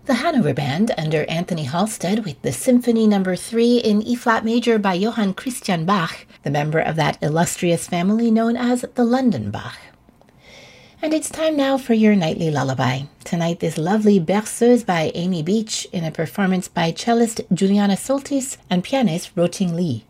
The Hanover Band under Anthony Halstead with the Symphony No. 3 in E-flat major by Johann Christian Bach, the member of that illustrious family known as the London Bach. And it's time now for your nightly lullaby. Tonight is lovely Berceuse by Amy Beach in a performance by cellist Juliana Soltis and pianist Roting Lee.